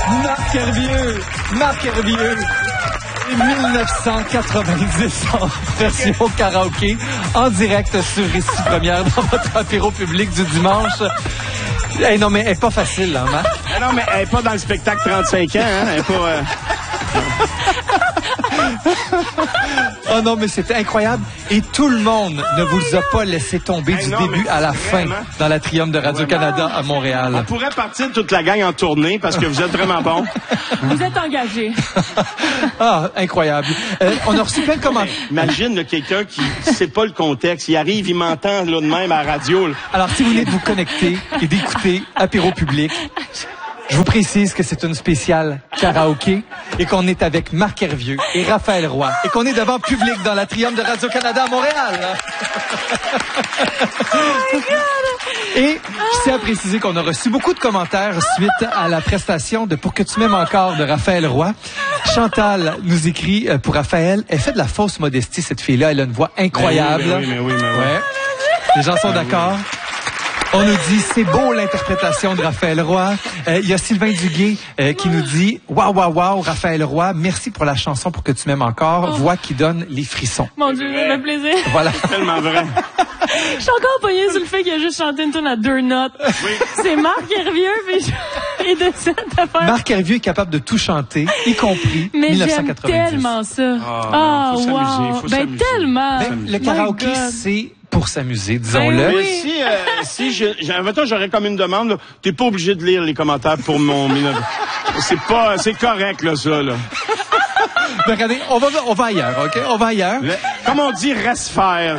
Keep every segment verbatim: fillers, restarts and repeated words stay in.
Marc Hervieux, Marc Hervieux, mille neuf cent quatre-vingt-dix en version karaoké, en direct sur Récit Première dans votre apéro public du dimanche. Hey, non, mais elle est pas facile, hein, Marc? Ah non, mais elle est pas dans le spectacle trente-cinq ans, hein? Elle est pas... Euh... Oh non, mais c'était incroyable. Et tout le monde ne vous a pas laissé tomber hey, du non, début à la vraiment... fin dans la Triomphe de Radio-Canada à Montréal. On pourrait partir toute la gang en tournée parce que vous êtes vraiment bons. Vous êtes engagés. Ah, incroyable. Euh, on a reçu plein de commentaires. Imagine là, quelqu'un qui ne sait pas le contexte. Il arrive, il m'entend là, de même à la radio. Là. Alors, si vous venez de vous connecter et d'écouter Apéro Public, je vous précise que c'est une spéciale karaoké et qu'on est avec Marc Hervieux et Raphaël Roy et qu'on est devant public dans la Triomphe de Radio-Canada à Montréal. Oh et je tiens à préciser qu'on a reçu beaucoup de commentaires suite à la prestation de Pour que tu m'aimes encore de Raphaël Roy. Chantal nous écrit pour Raphaël, elle fait de la fausse modestie, cette fille-là, elle a une voix incroyable. Mais oui, mais oui, mais oui. Ouais. Les gens sont d'accord. On nous dit, c'est beau l'interprétation de Raphaël Roy. Il euh, y a Sylvain Duguay euh, qui nous dit, waouh, waouh, waouh, Raphaël Roy, merci pour la chanson Pour que tu m'aimes encore, voix qui donne les frissons. Mon Dieu, ça fait plaisir. Voilà. C'est tellement vrai. Je suis encore pognée sur le fait qu'il a juste chanté une tune à deux notes. Oui. C'est Marc Hervieux, puis je... et de cette affaire. Marc Hervieux est capable de tout chanter, y compris mais mille neuf cent quatre-vingt-dix. Mais j'aime tellement ça. Ah, oh, oh, wow. Faut ben s'amuser. tellement. Ben, le karaoké, c'est pour s'amuser, disons-le. Ben mais si, euh, si je, j'ai, j'aurais comme une demande, là, t'es pas obligé de lire les commentaires pour mon... c'est pas, c'est correct, là, ça, là. Ben, regardez, on va, on va ailleurs, OK? On va ailleurs. Le, comme on dit, reste faire.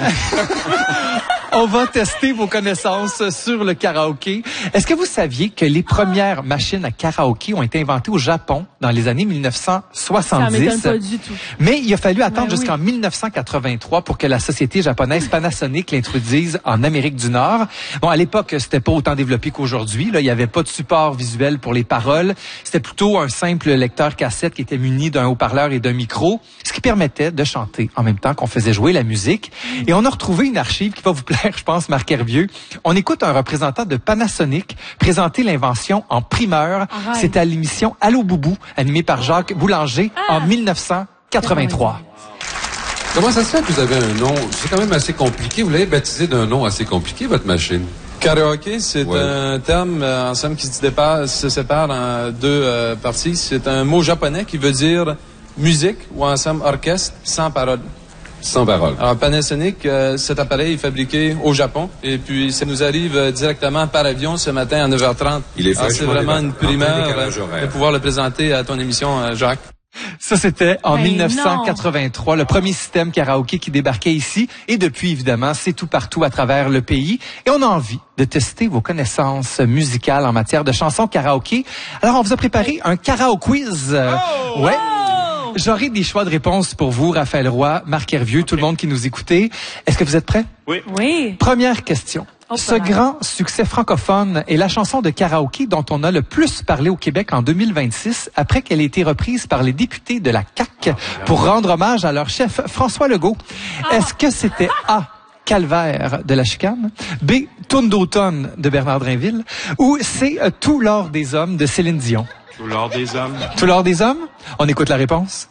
On va tester vos connaissances sur le karaoké. Est-ce que vous saviez que les premières machines à karaoké ont été inventées au Japon dans les années mille neuf cent soixante-dix? Ça m'étonne pas du tout. Mais il a fallu attendre ben jusqu'en oui. mille neuf cent quatre-vingt-trois pour que la société japonaise Panasonic l'introduise en Amérique du Nord. Bon, à l'époque, c'était pas autant développé qu'aujourd'hui. Là, il y avait pas de support visuel pour les paroles. C'était plutôt un simple lecteur cassette qui était muni d'un haut-parleur et d'un micro, ce qui permettait de chanter en même temps qu'on faisait jouer la musique. Et on a retrouvé une archive qui va vous plaire, je pense, Marc Hervieux. On écoute un représentant de Panasonic présenter l'invention en primeur. Arrête. C'était à l'émission Allô Boubou, animée par Jacques Boulanger ah. en mille neuf cent quatre-vingt-trois. Comment ça se fait que vous avez un nom? C'est quand même assez compliqué. Vous l'avez baptisé d'un nom assez compliqué, votre machine. Karaoké, c'est ouais. un terme, euh, en somme, qui se, dépare, se sépare en deux euh, parties. C'est un mot japonais qui veut dire musique ou en somme orchestre sans parole. Sans parole. Alors, Panasonic, euh, cet appareil est fabriqué au Japon et puis ça nous arrive euh, directement par avion ce matin à neuf heures trente. Il est Alors, c'est vraiment une primeur euh, de pouvoir le présenter à ton émission, euh, Jacques. Ça, c'était en ben mille neuf cent quatre-vingt-trois, le premier système karaoké qui débarquait ici. Et depuis, évidemment, c'est tout partout à travers le pays. Et on a envie de tester vos connaissances musicales en matière de chansons karaoké. Alors, on vous a préparé un karaoke-quiz. Oh! Ouais. J'aurai des choix de réponses pour vous, Raphaël Roy, Marc Hervieux, okay. Tout le monde qui nous écoutez. Est-ce que vous êtes prêts? Oui. Oui. Première question. Oh, Ce grand succès francophone est la chanson de karaoké dont on a le plus parlé au Québec en deux mille vingt-six, après qu'elle ait été reprise par les députés de la C A Q pour rendre hommage à leur chef François Legault. Ah. Est-ce que c'était A, Calvaire de la Chicane, B, Tourne d'automne de Bernard Drinville, ou C, Tout l'or des hommes de Céline Dion? Tout l'or des hommes. Tout l'or des hommes? On écoute la réponse.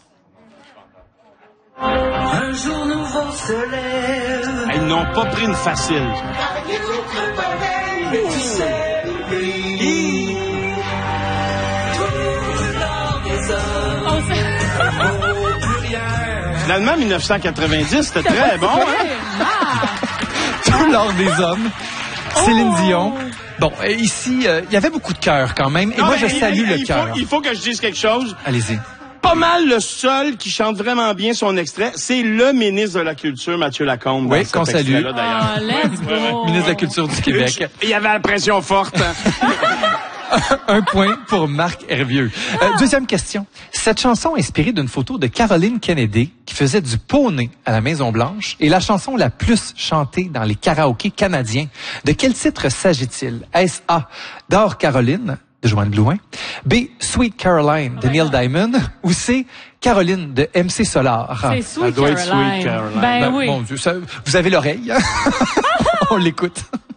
Un jour nouveau se lève. Ils n'ont pas pris une facile. Mais tu sais, oui. Tout l'or des hommes. Oh, plus rien. Finalement, mille neuf cent quatre-vingt-dix, c'était très bon, hein? Tout l'or des hommes. Céline Dion. Bon, ici, euh, il y avait beaucoup de cœur quand même. Et non, moi, je il, salue il, le il cœur. Faut, il faut que je dise quelque chose. Allez-y. Pas mal le seul qui chante vraiment bien son extrait, c'est le ministre de la Culture, Mathieu Lacombe. Oui, qu'on salue. Ah, let's go. Ministre de la Culture du Québec. Il y avait la pression forte. Un point pour Marc Hervieux. Euh, deuxième question. Cette chanson inspirée d'une photo de Caroline Kennedy qui faisait du poney à la Maison-Blanche est la chanson la plus chantée dans les karaokés canadiens. De quel titre s'agit-il? Est-ce A, Dors Caroline de Joanne Blouin, B, Sweet Caroline de Neil Diamond, ou C, Caroline de M C Solar? C'est Sweet Ça doit être Caroline. Sweet Caroline. Ben, Ben, oui. Mon Dieu, ça, vous avez l'oreille. On l'écoute.